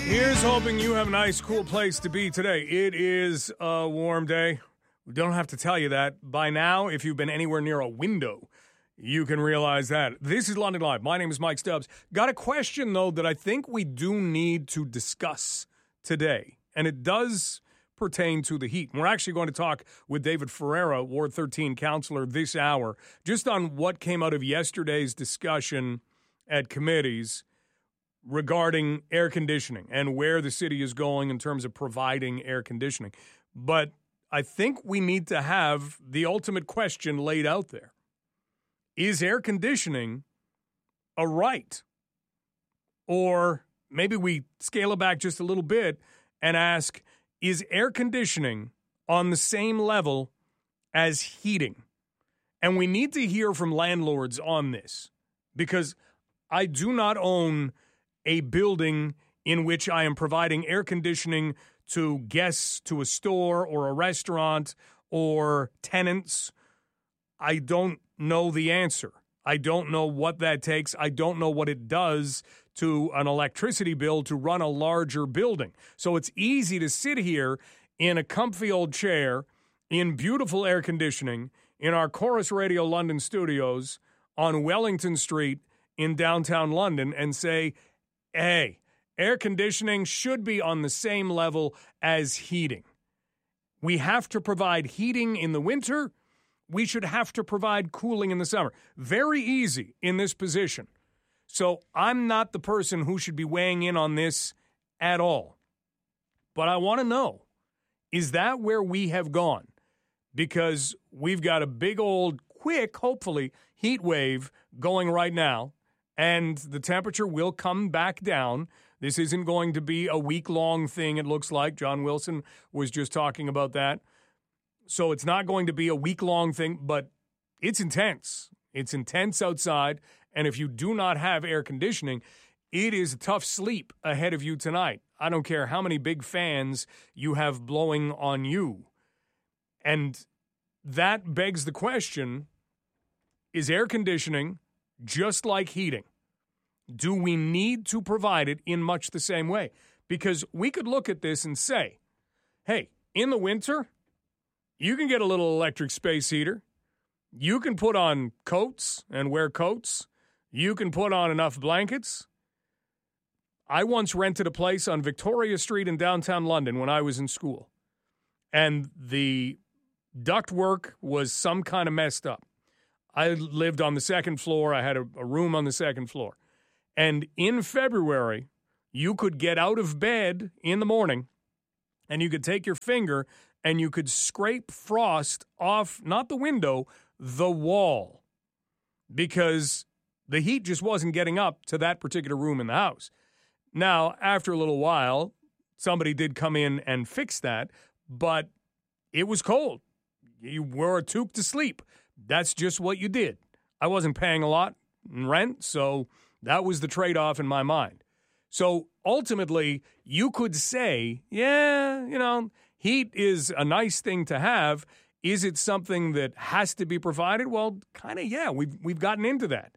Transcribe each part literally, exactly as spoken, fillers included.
Here's hoping you have a nice, cool place to be today. It is a warm day. We don't have to tell you that. By now, if you've been anywhere near a window, you can realize that. This is London Live. My name is Mike Stubbs. Got a question, though, that I think we do need to discuss today. And it does pertain to the heat. We're actually going to talk with David Ferreira, Ward thirteen councillor, this hour, just on what came out of yesterday's discussion at committees regarding air conditioning and where the city is going in terms of providing air conditioning. But I think we need to have the ultimate question laid out there. Is air conditioning a right? Or maybe we scale it back just a little bit and ask, is air conditioning on the same level as heating? And we need to hear from landlords on this, because I do not own a building in which I am providing air conditioning to guests to a store or a restaurant or tenants. I don't know the answer. I don't know what that takes. I don't know what it does to an electricity bill to run a larger building. So it's easy to sit here in a comfy old chair in beautiful air conditioning in our Chorus Radio London studios on Wellington Street in downtown London and say, hey, air conditioning should be on the same level as heating. We have to provide heating in the winter. We should have to provide cooling in the summer. Very easy in this position. So I'm not the person who should be weighing in on this at all. But I want to know, is that where we have gone? Because we've got a big old, quick, hopefully, heat wave going right now, and the temperature will come back down. This isn't going to be a week-long thing, it looks like. John Wilson was just talking about that. So it's not going to be a week-long thing, but it's intense. It's intense outside, and if you do not have air conditioning, it is a tough sleep ahead of you tonight. I don't care how many big fans you have blowing on you. And that begs the question, is air conditioning just like heating? Do we need to provide it in much the same way? Because we could look at this and say, hey, in the winter, you can get a little electric space heater. You can put on coats and wear coats. You can put on enough blankets. I once rented a place on Victoria Street in downtown London when I was in school. And the ductwork was some kind of messed up. I lived on the second floor. I had a, a room on the second floor. And in February, you could get out of bed in the morning and you could take your finger and you could scrape frost off, not the window, the wall, because the heat just wasn't getting up to that particular room in the house. Now, after a little while, somebody did come in and fix that, but it was cold. You wore a toque to sleep. That's just what you did. I wasn't paying a lot in rent, so that was the trade-off in my mind. So ultimately, you could say, yeah, you know, heat is a nice thing to have. Is it something that has to be provided? Well, kind of, yeah, we've, we've gotten into that.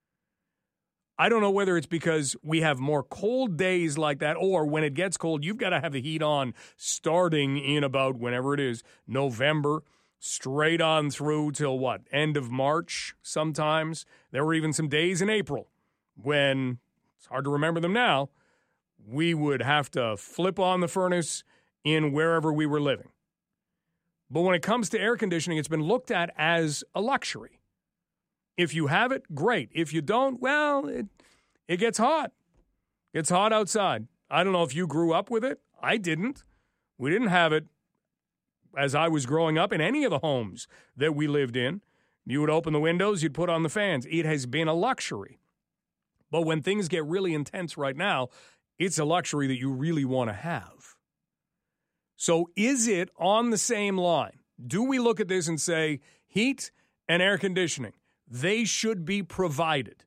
I don't know whether it's because we have more cold days like that, or when it gets cold, you've got to have the heat on starting in about whenever it is, November, straight on through till what, end of March sometimes. There were even some days in April when, it's hard to remember them now, we would have to flip on the furnace in wherever we were living. But when it comes to air conditioning, it's been looked at as a luxury. If you have it, great. If you don't, well, it it gets hot. It's hot outside. I don't know if you grew up with it. I didn't. We didn't have it as I was growing up in any of the homes that we lived in. You would open the windows, you'd put on the fans. It has been a luxury. But when things get really intense right now, it's a luxury that you really want to have. So is it on the same line? Do we look at this and say, heat and air conditioning, they should be provided?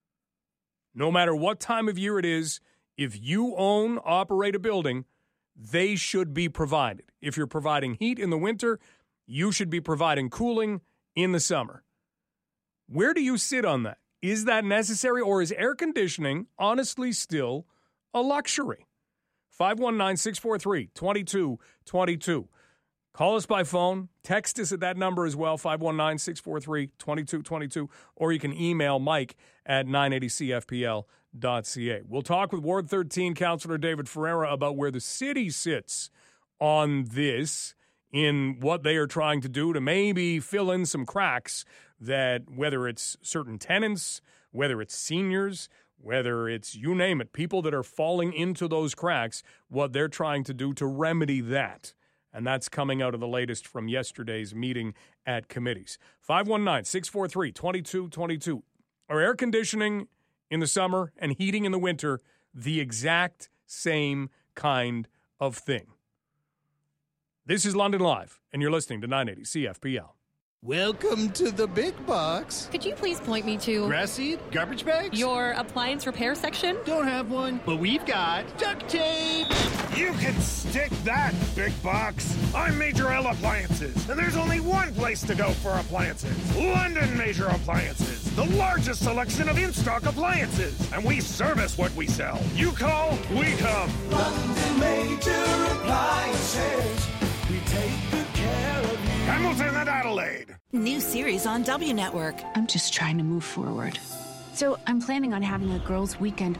No matter what time of year it is, if you own, operate a building, they should be provided. If you're providing heat in the winter, you should be providing cooling in the summer. Where do you sit on that? Is that necessary, or is air conditioning honestly still a luxury? five one nine, six four three, two two two two. Call us by phone. Text us at that number as well, five one nine, six four three, two two two two. Or you can email Mike at nine eighty C F P L dot C A. We'll talk with Ward thirteen Councillor David Ferreira about where the city sits on this, in what they are trying to do to maybe fill in some cracks that, whether it's certain tenants, whether it's seniors, whether it's, you name it, people that are falling into those cracks, what they're trying to do to remedy that. And that's coming out of the latest from yesterday's meeting at committees. five one nine, six four three, two two two two. Are air conditioning in the summer and heating in the winter the exact same kind of thing? This is London Live, and you're listening to nine eighty C F P L. Welcome to the big box. Could you please point me to... Grass seed? Garbage bags? Your appliance repair section? Don't have one, but we've got duct tape. You can stick that, big box. I'm Major L Appliances, and there's only one place to go for appliances. London Major Appliances, the largest selection of in-stock appliances. And we service what we sell. You call, we come. London Major Appliances. We take good care of you. Hamilton and Adelaide. New series on W Network. I'm just trying to move forward. So I'm planning on having a girls' weekend.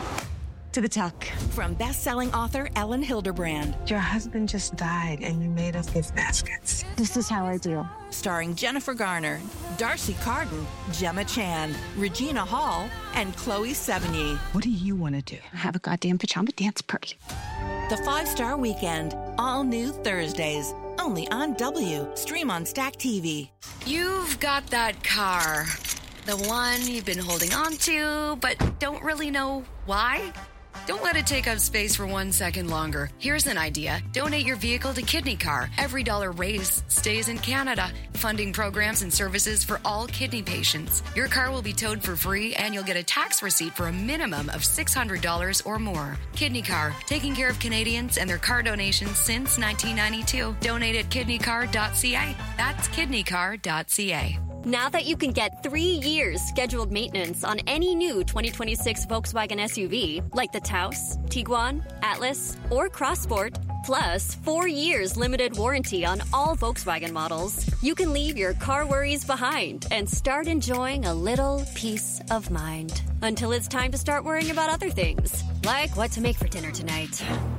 To the tuck. From best-selling author Ellen Hilderbrand. Your husband just died and you made us gift baskets. This is how I do. Starring Jennifer Garner, Darcy Carden, Gemma Chan, Regina Hall, and Chloe Sevigny. What do you want to do? Have a goddamn pajama dance party. The Five-Star Weekend. All new Thursdays. Only on W. Stream on Stack T V. You've got that car. The one you've been holding on to, but don't really know why? Don't let it take up space for one second longer. Here's an idea. Donate your vehicle to Kidney Car. Every dollar raised stays in Canada, funding programs and services for all kidney patients. Your car will be towed for free, and you'll get a tax receipt for a minimum of six hundred dollars or more. Kidney Car, taking care of Canadians and their car donations since nineteen ninety-two. Donate at kidney car dot c a. That's kidney car dot c a. Now that you can get three years scheduled maintenance on any new twenty twenty-six Volkswagen S U V, like the Taos, Tiguan, Atlas, or Crossport, plus four years limited warranty on all Volkswagen models, you can leave your car worries behind and start enjoying a little peace of mind. Until it's time to start worrying about other things, like what to make for dinner tonight.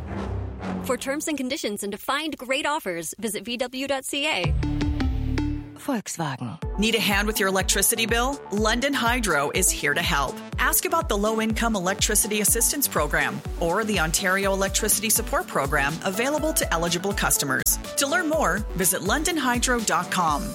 For terms and conditions and to find great offers, visit v w dot c a. Volkswagen. Need a hand with your electricity bill? London Hydro is here to help. Ask about the Low-Income Electricity Assistance Program or the Ontario Electricity Support Program available to eligible customers. To learn more, visit london hydro dot com.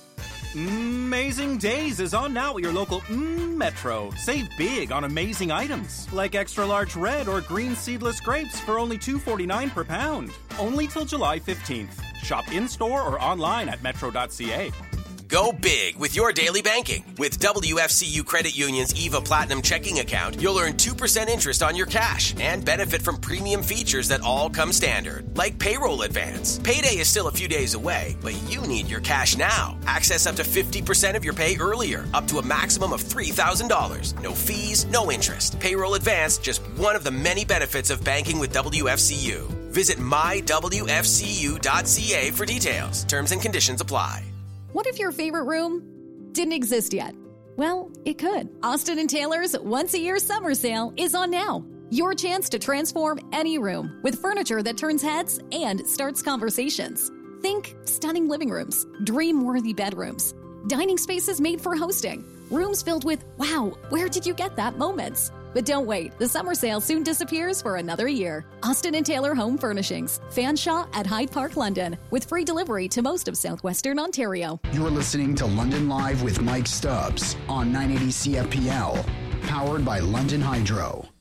Amazing Days is on now at your local mm, Metro. Save big on amazing items like extra large red or green seedless grapes for only two dollars and forty-nine cents per pound. Only till July fifteenth. Shop in-store or online at metro dot c a. Go big with your daily banking. With W F C U Credit Union's EVA Platinum checking account, you'll earn two percent interest on your cash and benefit from premium features that all come standard, like payroll advance. Payday is still a few days away, but you need your cash now. Access up to fifty percent of your pay earlier, up to a maximum of three thousand dollars. No fees, no interest. Payroll advance, just one of the many benefits of banking with W F C U. Visit my w f c u dot c a for details. Terms and conditions apply. What if your favorite room didn't exist yet? Well, it could. Austin and Taylor's once-a-year summer sale is on now. Your chance to transform any room with furniture that turns heads and starts conversations. Think stunning living rooms, dream-worthy bedrooms, dining spaces made for hosting, rooms filled with, wow, where did you get that moments? But don't wait, the summer sale soon disappears for another year. Austin and Taylor Home Furnishings, Fanshawe at Hyde Park, London, with free delivery to most of southwestern Ontario. You're listening to London Live with Mike Stubbs on nine eighty C F P L, powered by London Hydro.